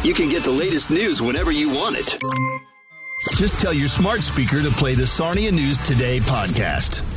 you can get the latest news whenever you want it. Just tell your smart speaker to play the Sarnia News Today podcast.